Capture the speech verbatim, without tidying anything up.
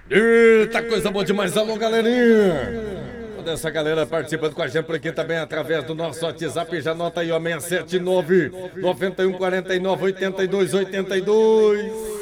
Eita, coisa boa demais. Alô, galerinha. Toda essa galera participando com a gente por aqui também através do nosso WhatsApp. Já anota aí, ó, seis sete nove, nove um quatro nove, oito dois oito dois.